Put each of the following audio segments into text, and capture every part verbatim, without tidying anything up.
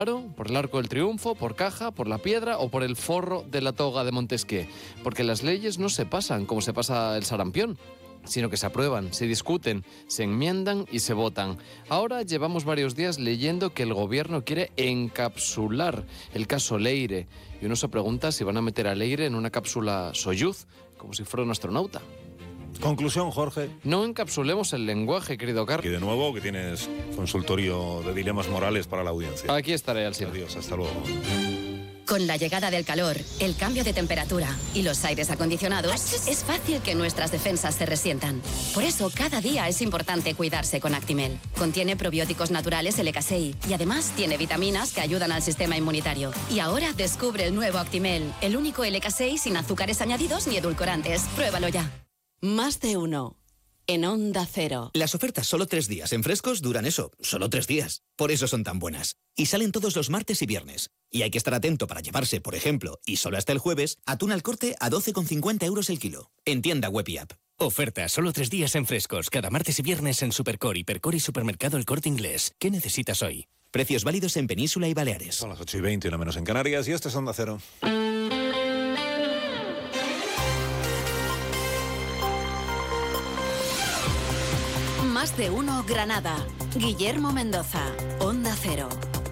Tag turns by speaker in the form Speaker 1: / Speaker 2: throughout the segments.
Speaker 1: por el Arco del Triunfo, por Caja, por La Piedra o por el Forro de la Toga de Montesquieu. Porque las leyes no se pasan como se pasa el sarampión, sino que se aprueban, se discuten, se enmiendan y se votan. Ahora llevamos varios días leyendo que el gobierno quiere encapsular el caso Leire. Y uno se pregunta si van a meter a Leire en una cápsula Soyuz, como si fuera un astronauta.
Speaker 2: Conclusión, Jorge.
Speaker 1: No encapsulemos el lenguaje, querido Carlos.
Speaker 2: Y de nuevo, que tienes consultorio de dilemas morales para la audiencia.
Speaker 1: Aquí estaré, Alsina.
Speaker 2: Adiós, hasta luego.
Speaker 3: Con la llegada del calor, el cambio de temperatura y los aires acondicionados, es fácil que nuestras defensas se resientan. Por eso, cada día es importante cuidarse con Actimel. Contiene probióticos naturales L K seis y además tiene vitaminas que ayudan al sistema inmunitario. Y ahora descubre el nuevo Actimel, el único L K seis sin azúcares añadidos ni edulcorantes. Pruébalo ya.
Speaker 4: Más de uno. En Onda Cero.
Speaker 5: Las ofertas solo tres días en Frescos duran eso, solo tres días. Por eso son tan buenas. Y salen todos los martes y viernes. Y hay que estar atento para llevarse, por ejemplo, y solo hasta el jueves, atún al corte a doce con cincuenta euros el kilo. En tienda web y app.
Speaker 6: Oferta solo tres días en Frescos, cada martes y viernes en Supercore, Hipercore y Supermercado El Corte Inglés. ¿Qué necesitas hoy?
Speaker 5: Precios válidos en Península y Baleares.
Speaker 2: Son las ocho y veinte, una menos en Canarias, y este es Onda Cero.
Speaker 4: Más de uno Granada. Guillermo Mendoza. Onda Cero.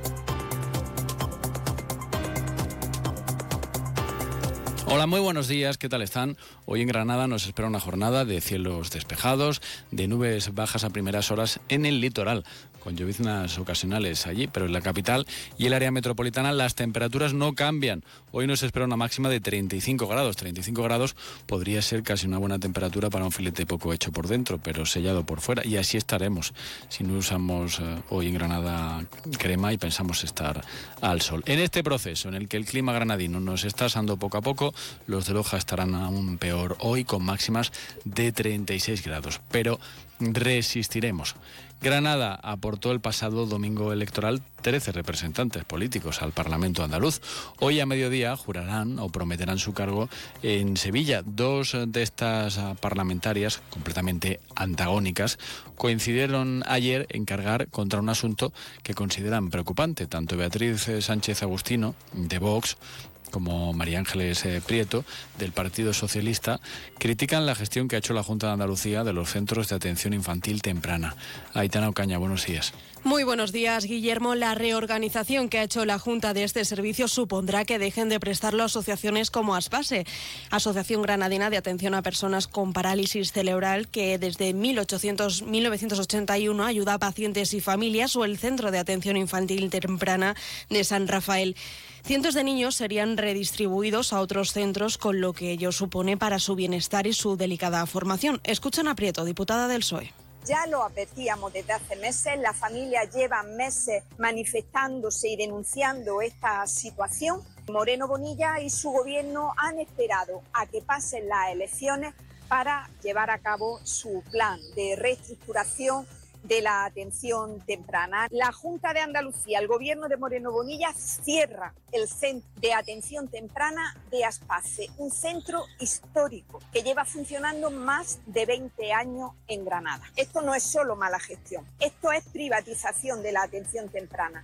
Speaker 7: Hola, muy buenos días, ¿qué tal están? Hoy en Granada nos espera una jornada de cielos despejados, de nubes bajas a primeras horas en el litoral, con lloviznas ocasionales allí, pero en la capital y el área metropolitana las temperaturas no cambian. Hoy nos espera una máxima de treinta y cinco grados. treinta y cinco grados podría ser casi una buena temperatura para un filete poco hecho por dentro, pero sellado por fuera, y así estaremos si no usamos eh, hoy en Granada crema y pensamos estar al sol. En este proceso en el que el clima granadino nos está asando poco a poco, los de Loja estarán aún peor hoy, con máximas de treinta y seis grados, pero resistiremos. Granada aportó el pasado domingo electoral trece representantes políticos al Parlamento andaluz. Hoy a mediodía jurarán o prometerán su cargo en Sevilla. Dos de estas parlamentarias, completamente antagónicas, coincidieron ayer en cargar contra un asunto que consideran preocupante. Tanto Beatriz Sánchez Agustino, de Vox, como María Ángeles eh, Prieto, del Partido Socialista, critican la gestión que ha hecho la Junta de Andalucía de los centros de atención infantil temprana. Aitana Ocaña, buenos días.
Speaker 8: Muy buenos días, Guillermo. La reorganización que ha hecho la Junta de este servicio supondrá que dejen de prestarlo asociaciones como Aspase, Asociación Granadina de Atención a Personas con Parálisis Cerebral, que desde mil novecientos ochenta y uno ayuda a pacientes y familias, o el Centro de Atención Infantil Temprana de San Rafael. Cientos de niños serían redistribuidos a otros centros, con lo que ello supone para su bienestar y su delicada formación. Escuchan a Prieto, diputada del P S O E.
Speaker 9: Ya lo advertíamos desde hace meses, las familias llevan meses manifestándose y denunciando esta situación. Moreno Bonilla y su gobierno han esperado a que pasen las elecciones para llevar a cabo su plan de reestructuración de la atención temprana. La Junta de Andalucía, el gobierno de Moreno Bonilla, cierra el centro de atención temprana de Aspase, un centro histórico que lleva funcionando más de veinte años en Granada. Esto no es solo mala gestión, esto es privatización de la atención temprana.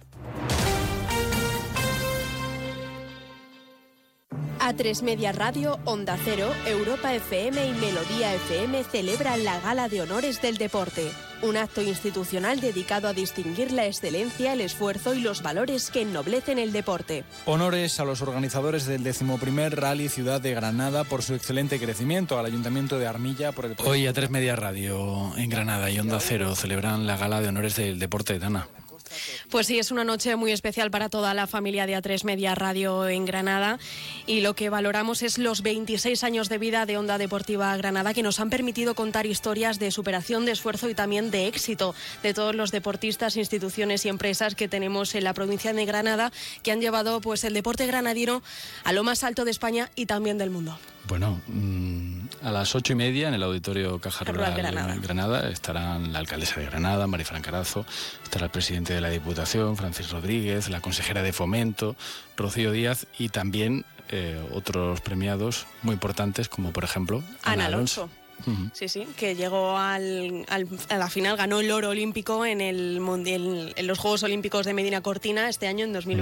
Speaker 8: A tres Media Radio, Onda Cero, Europa F M y Melodía F M celebran la Gala de Honores del Deporte, un acto institucional dedicado a distinguir la excelencia, el esfuerzo y los valores que ennoblecen el deporte.
Speaker 10: Honores a los organizadores del decimoprimer Rally Ciudad de Granada por su excelente crecimiento, al Ayuntamiento de Armilla por el...
Speaker 7: Hoy a tres Media Radio en Granada y Onda Cero celebran la Gala de Honores del Deporte, Dana.
Speaker 8: Pues sí, es una noche muy especial para toda la familia de A tres Media Radio en Granada, y lo que valoramos es los veintiséis años de vida de Onda Deportiva Granada, que nos han permitido contar historias de superación, de esfuerzo y también de éxito de todos los deportistas, instituciones y empresas que tenemos en la provincia de Granada, que han llevado pues el deporte granadino a lo más alto de España y también del mundo.
Speaker 7: Bueno, a las ocho y media en el Auditorio Caja Rural
Speaker 8: Granada.
Speaker 7: Granada estarán la alcaldesa de Granada, Marifran Carazo, estará el presidente de la Diputación, Francis Rodríguez, la consejera de Fomento, Rocío Díaz, y también eh, otros premiados muy importantes, como por ejemplo Ana,
Speaker 8: Ana
Speaker 7: Alonso.
Speaker 8: Alonso. Uh-huh. Sí, sí, que llegó al, al, a la final, ganó el oro olímpico en, el, en los Juegos Olímpicos de Medina Cortina este año, en dos mil veinte.